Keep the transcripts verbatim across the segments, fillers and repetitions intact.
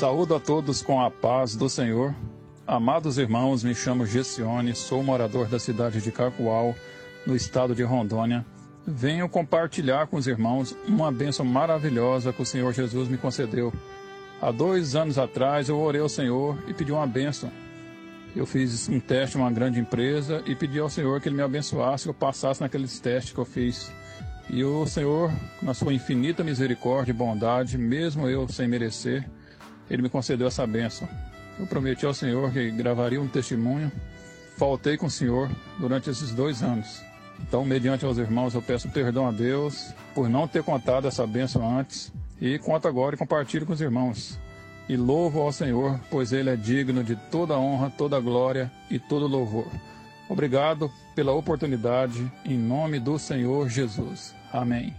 Saúdo a todos com a paz do Senhor. Amados irmãos, me chamo Gessione, sou morador da cidade de Cacoal, no estado de Rondônia. Venho compartilhar com os irmãos uma bênção maravilhosa que o Senhor Jesus me concedeu. Há dois anos atrás eu orei ao Senhor e pedi uma bênção. Eu fiz um teste em uma grande empresa e pedi ao Senhor que Ele me abençoasse, que eu passasse naqueles testes que eu fiz. E o Senhor, na sua infinita misericórdia e bondade, mesmo eu sem merecer, Ele me concedeu essa bênção. Eu prometi ao Senhor que gravaria um testemunho. Faltei com o Senhor durante esses dois anos. Então, mediante aos irmãos, eu peço perdão a Deus por não ter contado essa bênção antes. E conto agora e compartilho com os irmãos. E louvo ao Senhor, pois Ele é digno de toda honra, toda glória e todo louvor. Obrigado pela oportunidade, em nome do Senhor Jesus. Amém.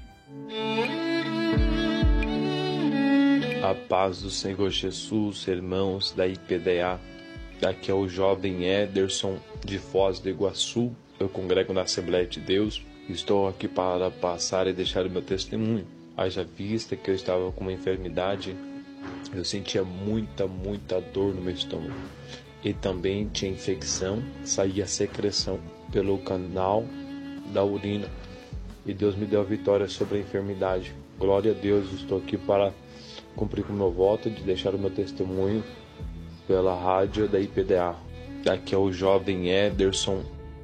A paz do Senhor Jesus, irmãos da I P D A. Aqui é o jovem Ederson, de Foz do Iguaçu. Eu congrego na Assembleia de Deus. Estou aqui para passar e deixar o meu testemunho. Haja vista que eu estava com uma enfermidade, eu sentia muita, muita dor no meu estômago. E também tinha infecção, saía secreção pelo canal da urina. E Deus me deu a vitória sobre a enfermidade. Glória a Deus, estou aqui para cumprir com o meu voto de deixar o meu testemunho pela rádio da I P D A. Aqui é o jovem Ederson.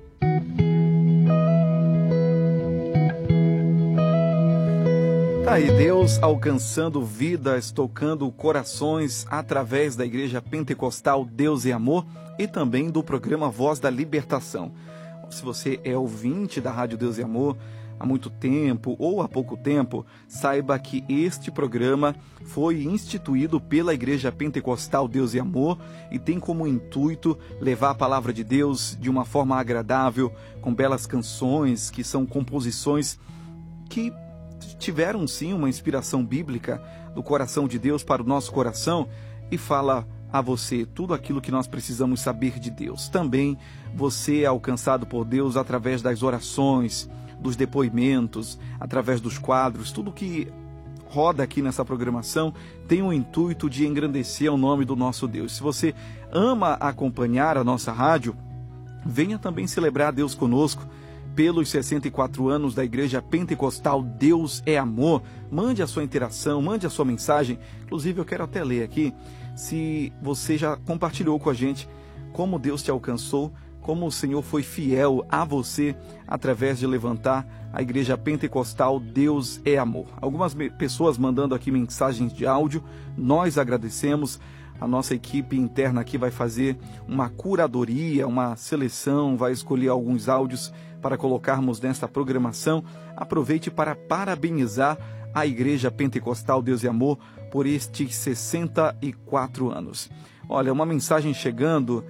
Tá aí, Deus alcançando vidas, tocando corações através da Igreja Pentecostal Deus e Amor e também do programa Voz da Libertação. Se você é ouvinte da Rádio Deus e Amor há muito tempo ou há pouco tempo, saiba que este programa foi instituído pela Igreja Pentecostal Deus e Amor e tem como intuito levar a palavra de Deus de uma forma agradável, com belas canções que são composições que tiveram sim uma inspiração bíblica do coração de Deus para o nosso coração e fala a você tudo aquilo que nós precisamos saber de Deus. Também você é alcançado por Deus através das orações, dos depoimentos, através dos quadros, tudo que roda aqui nessa programação tem o intuito de engrandecer o nome do nosso Deus. Se você ama acompanhar a nossa rádio, venha também celebrar a Deus conosco pelos sessenta e quatro anos da Igreja Pentecostal Deus é Amor. Mande a sua interação, mande a sua mensagem. Inclusive eu quero até ler aqui, se você já compartilhou com a gente como Deus te alcançou, como o Senhor foi fiel a você através de levantar a Igreja Pentecostal Deus é Amor. Algumas pessoas mandando aqui mensagens de áudio, nós agradecemos. A nossa equipe interna aqui vai fazer uma curadoria, uma seleção, vai escolher alguns áudios para colocarmos nesta programação. Aproveite para parabenizar a Igreja Pentecostal Deus e Amor por estes sessenta e quatro anos. Olha, uma mensagem chegando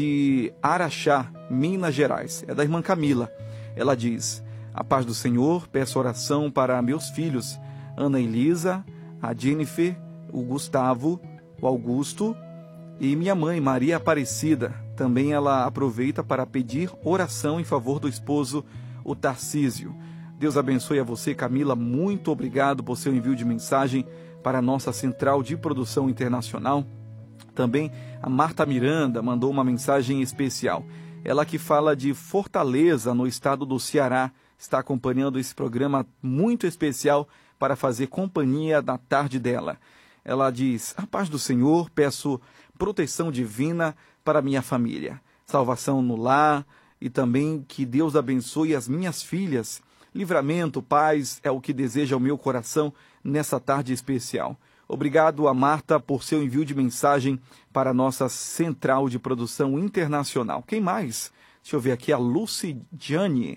de Araxá, Minas Gerais. É da irmã Camila. Ela diz: a paz do Senhor, peço oração para meus filhos, Ana Elisa, a Jennifer, o Gustavo, o Augusto e minha mãe, Maria Aparecida. Também ela aproveita para pedir oração em favor do esposo, o Tarcísio. Deus abençoe a você, Camila. Muito obrigado por seu envio de mensagem para a nossa central de produção internacional. Também a Marta Miranda mandou uma mensagem especial. Ela que fala de Fortaleza, no estado do Ceará, está acompanhando esse programa muito especial para fazer companhia da tarde dela. Ela diz: a paz do Senhor, peço proteção divina para minha família, salvação no lar e também que Deus abençoe as minhas filhas. Livramento, paz é o que deseja o meu coração nessa tarde especial. Obrigado a Marta por seu envio de mensagem para a nossa central de produção internacional. Quem mais? Deixa eu ver aqui, a Lucidiane.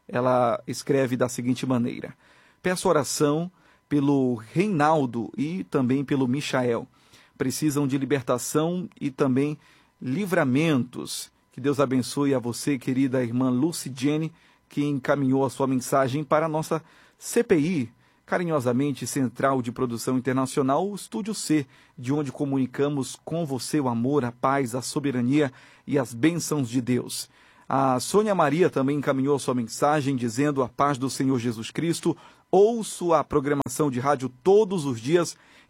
Ela escreve da seguinte maneira: peço oração pelo Reinaldo e também pelo Michael. Precisam de libertação e também livramentos. Que Deus abençoe a você, querida irmã Lucidiane, que encaminhou a sua mensagem para a nossa C P I, carinhosamente Central de Produção Internacional, o Estúdio C, de onde comunicamos com você o amor, a paz, a soberania e as bênçãos de Deus. A Sônia Maria também encaminhou a sua mensagem dizendo: a paz do Senhor Jesus Cristo. Ouço a programação de rádio todos os dias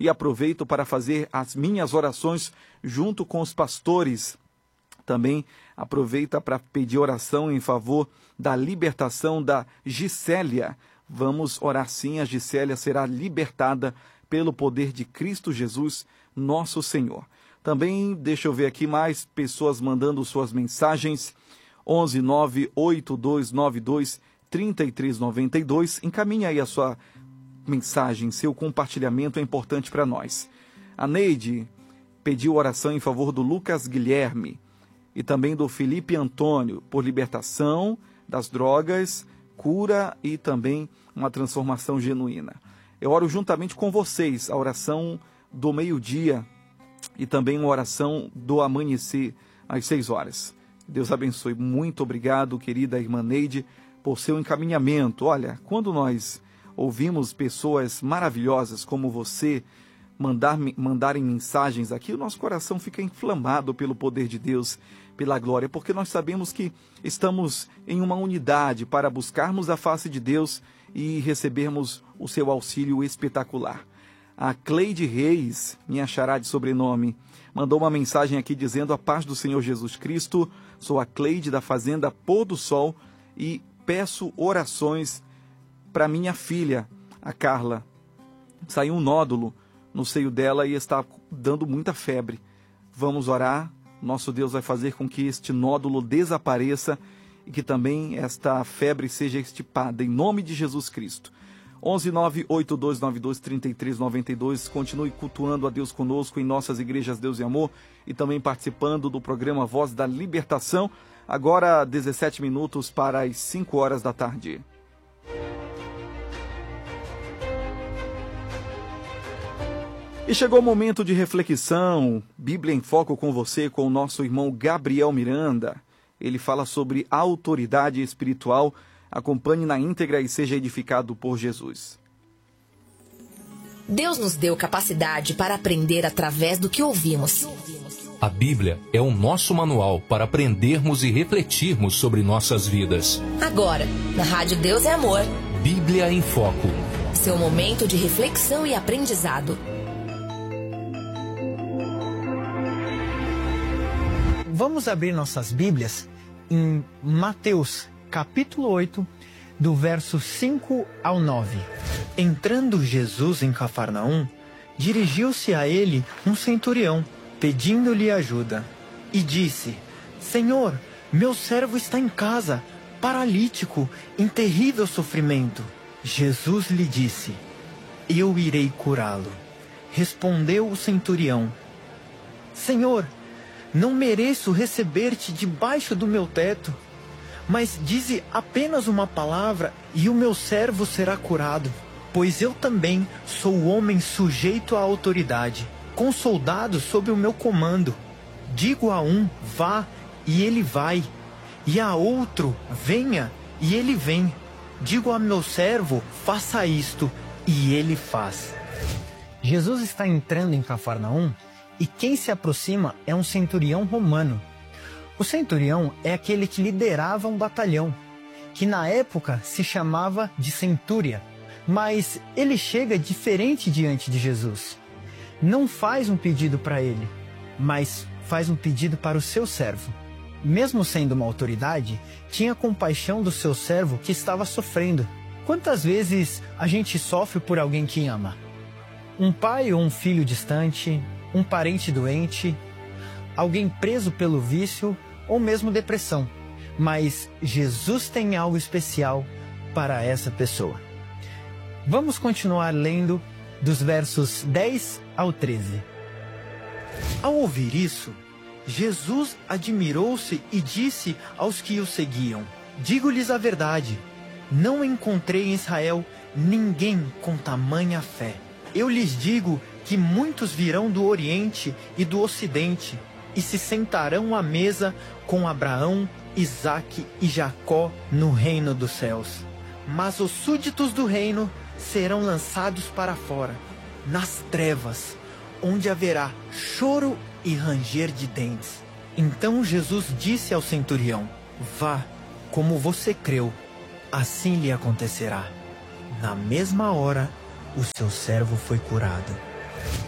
e aproveito para fazer as minhas orações junto com os pastores. Também aproveita para pedir oração em favor da libertação da Gisélia. Vamos orar sim, a Gisélia será libertada pelo poder de Cristo Jesus, nosso Senhor. Também, deixa eu ver aqui mais pessoas mandando suas mensagens. onze nove oito dois nove dois três três nove dois. Encaminhe aí a sua mensagem, seu compartilhamento é importante para nós. A Neide pediu oração em favor do Lucas Guilherme e também do Felipe Antônio, por libertação das drogas, cura e também uma transformação genuína. Eu oro juntamente com vocês a oração do meio-dia e também uma oração do amanhecer às seis horas. Deus abençoe. Muito obrigado, querida irmã Neide, por seu encaminhamento. Olha, quando nós ouvimos pessoas maravilhosas como você mandar, mandarem mensagens aqui, o nosso coração fica inflamado pelo poder de Deus, pela glória, porque nós sabemos que estamos em uma unidade para buscarmos a face de Deus e recebermos o seu auxílio espetacular. A Cleide Reis, minha xará de sobrenome, mandou uma mensagem aqui dizendo: a paz do Senhor Jesus Cristo, sou a Cleide da Fazenda Pôr do Sol e peço orações para minha filha, a Carla. Saiu um nódulo no seio dela e está dando muita febre. Vamos orar, nosso Deus vai fazer com que este nódulo desapareça e que também esta febre seja extirpada, em nome de Jesus Cristo. onze nove oito dois nove dois três três nove dois. Continue cultuando a Deus conosco em nossas igrejas Deus e Amor e também participando do programa Voz da Libertação. Agora dezessete minutos para as cinco horas da tarde. E chegou o momento de reflexão. Bíblia em Foco com você, com o nosso irmão Gabriel Miranda. Ele fala sobre autoridade espiritual. Acompanhe na íntegra e seja edificado por Jesus. Deus nos deu capacidade para aprender através do que ouvimos. A Bíblia é o nosso manual para aprendermos e refletirmos sobre nossas vidas. Agora, na Rádio Deus é Amor. Bíblia em Foco. Seu momento de reflexão e aprendizado. Vamos abrir nossas Bíblias em Mateus, capítulo oito, do verso cinco ao nove. Entrando Jesus em Cafarnaum, dirigiu-se a ele um centurião, pedindo-lhe ajuda, e disse: Senhor, meu servo está em casa, paralítico, em terrível sofrimento. Jesus lhe disse: Eu irei curá-lo. Respondeu o centurião: Senhor, não mereço receber-te debaixo do meu teto, mas dize apenas uma palavra e o meu servo será curado. Pois eu também sou homem sujeito à autoridade, com soldados sob o meu comando. Digo a um, vá, e ele vai, e a outro, venha, e ele vem. Digo a meu servo, faça isto, e ele faz. Jesus está entrando em Cafarnaum, e quem se aproxima é um centurião romano. O centurião é aquele que liderava um batalhão, que na época se chamava de centúria. Mas ele chega diferente diante de Jesus. Não faz um pedido para ele, mas faz um pedido para o seu servo. Mesmo sendo uma autoridade, tinha compaixão do seu servo que estava sofrendo. Quantas vezes a gente sofre por alguém que ama? Um pai ou um filho distante, um parente doente, alguém preso pelo vício ou mesmo depressão. Mas Jesus tem algo especial para essa pessoa. Vamos continuar lendo dos versos dez ao treze. Ao ouvir isso, Jesus admirou-se e disse aos que o seguiam: Digo-lhes a verdade, não encontrei em Israel ninguém com tamanha fé. Eu lhes digo que muitos virão do Oriente e do Ocidente e se sentarão à mesa com Abraão, Isaque e Jacó no reino dos céus. Mas os súditos do reino serão lançados para fora, nas trevas, onde haverá choro e ranger de dentes. Então Jesus disse ao centurião: Vá, como você creu, assim lhe acontecerá. Na mesma hora, o seu servo foi curado.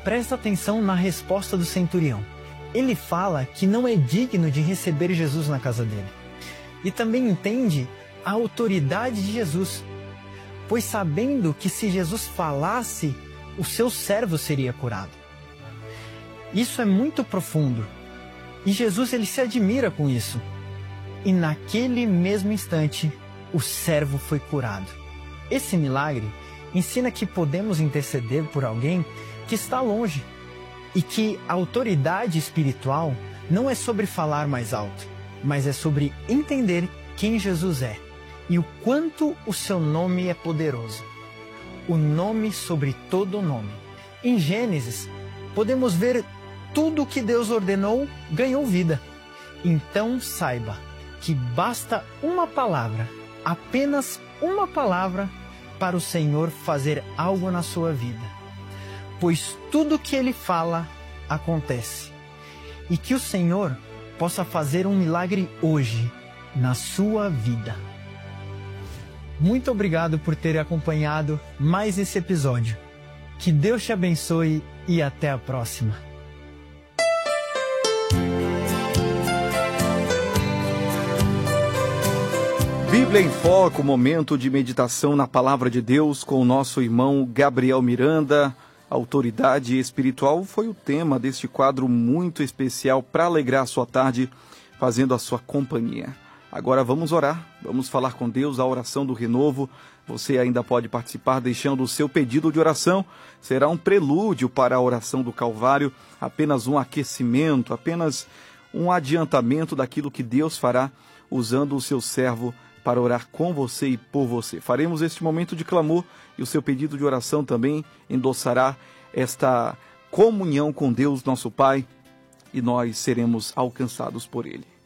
presta atenção na resposta do centurião. Ele fala que não é digno de receber Jesus na casa dele. E também entende a autoridade de Jesus, pois sabendo que se Jesus falasse, o seu servo seria curado. Isso é muito profundo. E Jesus ele se admira com isso. E naquele mesmo instante, o servo foi curado. Esse milagre ensina que podemos interceder por alguém que está longe e que a autoridade espiritual não é sobre falar mais alto, mas é sobre entender quem Jesus é e o quanto o seu nome é poderoso. O nome sobre todo nome. Em Gênesis, podemos ver tudo o que Deus ordenou ganhou vida. Então saiba que basta uma palavra, apenas uma palavra, para o Senhor fazer algo na sua vida. Pois tudo o que Ele fala, acontece. E que o Senhor possa fazer um milagre hoje, na sua vida. Muito obrigado por ter acompanhado mais esse episódio. Que Deus te abençoe e até a próxima. Bíblia em Foco, momento de meditação na Palavra de Deus com o nosso irmão Gabriel Miranda. Autoridade espiritual foi o tema deste quadro muito especial para alegrar a sua tarde, fazendo a sua companhia. Agora vamos orar, vamos falar com Deus, a oração do renovo. Você ainda pode participar deixando o seu pedido de oração. Será um prelúdio para a oração do Calvário, apenas um aquecimento, apenas um adiantamento daquilo que Deus fará usando o seu servo para orar com você e por você. Faremos este momento de clamor e o seu pedido de oração também endossará esta comunhão com Deus, nosso Pai, e nós seremos alcançados por Ele.